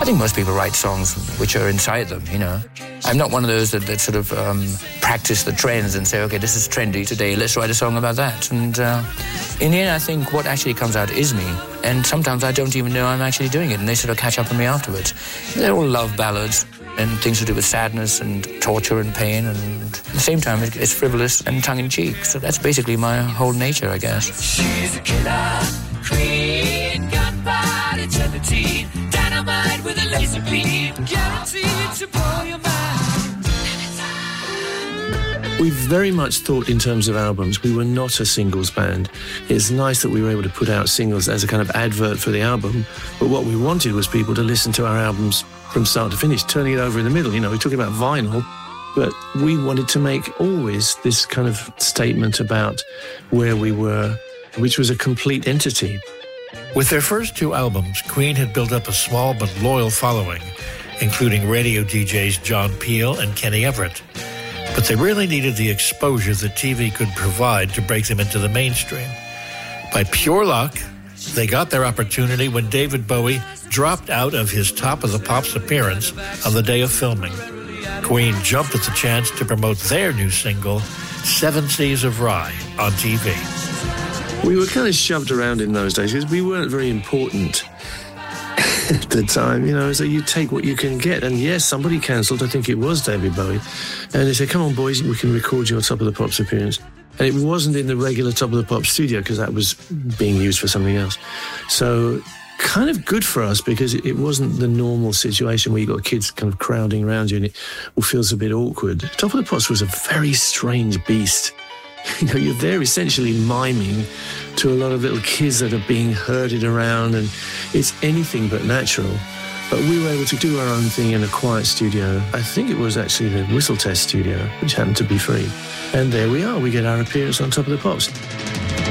think most people write songs which are inside them, you know. I'm not one of those that sort of practice the trends and say, okay, this is trendy today, let's write a song about that. And in the end, I think what actually comes out is me. And sometimes I don't even know I'm actually doing it, and they sort of catch up on me afterwards. They're all love ballads and things to do with sadness and torture and pain, and at the same time, it's frivolous and tongue-in-cheek. So that's basically my whole nature, I guess. She's a killer queen, gunpowder gelatine, dynamite with a laser beam, guaranteed to blow your mind. We very much thought in terms of albums. We were not a singles band. It's nice that we were able to put out singles as a kind of advert for the album, but what we wanted was people to listen to our albums from start to finish, turning it over in the middle. You know, we're talking about vinyl, but we wanted to make always this kind of statement about where we were, which was a complete entity. With their first two albums, Queen had built up a small but loyal following, including radio DJs John Peel and Kenny Everett. But they really needed the exposure that TV could provide to break them into the mainstream. By pure luck, they got their opportunity when David Bowie dropped out of his Top of the Pops appearance on the day of filming. Queen jumped at the chance to promote their new single, Seven Seas of Rhye, on TV. We were kind of shoved around in those days because we weren't very important at the time, you know, so you take what you can get. And yes, somebody cancelled, I think it was David Bowie, and they said, come on boys, we can record your Top of the Pops appearance. And it wasn't in the regular Top of the Pops studio because that was being used for something else. So kind of good for us because it wasn't the normal situation where you got kids kind of crowding around you and it all feels a bit awkward. Top of the Pops was a very strange beast. You know, you're there essentially miming to a lot of little kids that are being herded around, and it's anything but natural. But we were able to do our own thing in a quiet studio. I think it was actually the Whistle Test studio, which happened to be free. And there we are, we get our appearance on Top of the Pops.